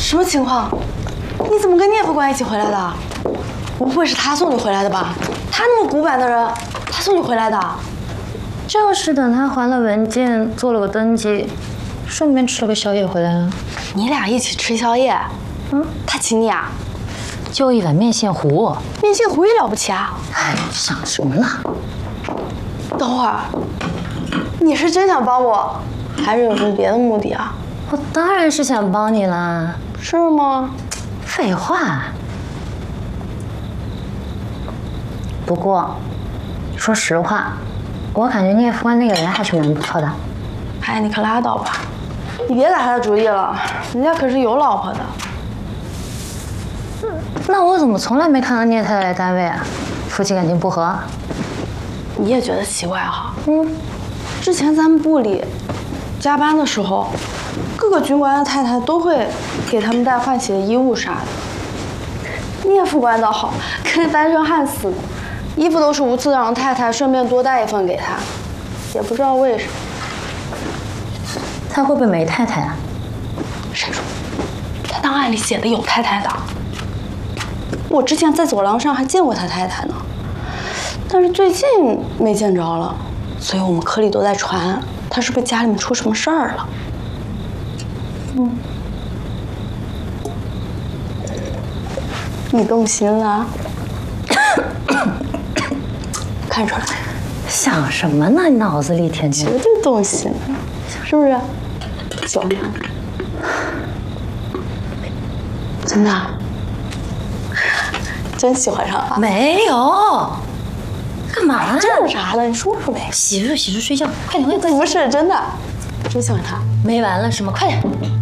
什么情况？你怎么跟聂副官一起回来的？不会是他送你回来的吧？他那么古板的人，他送你回来的？ 就是等他还了文件，做了个登记，顺便吃了个宵夜回来了。 你俩一起吃宵夜？他请你啊？ 就一碗面线糊。 面线糊也了不起啊？ 哎，想什么呢？ 等会儿，你是真想帮我，还是有什么别的目的啊？ 我当然是想帮你啦。 是吗？ 废话。不过，说实话，我感觉聂副官那个人还是蛮不错的。 哎，你可拉倒吧，你别打他的主意了，人家可是有老婆的。 那我怎么从来没看到聂太太来单位啊？夫妻感情不和？ 你也觉得奇怪哈？之前咱们部里加班的时候，各个军官的太太都会给他们带换洗的衣物啥的。聂副官倒好，跟单身汉似的，衣服都是无次让太太顺便多带一份给他，也不知道为什么。 他会不会没太太啊？ 谁说？他档案里写的有太太的。我之前在走廊上还见过他太太呢，但是最近没见着了，所以我们科里都在传他是不是家里面出什么事儿了。你动心了？看出来。 想什么呢？你脑子里天天绝对动心了，是不是？小娘，真的？真喜欢上了？ 没有。干嘛呢？ 这有啥的？你说说呗。 洗漱洗漱睡觉，快点快点。 不是真的，真喜欢他。 没完了是吗？快点。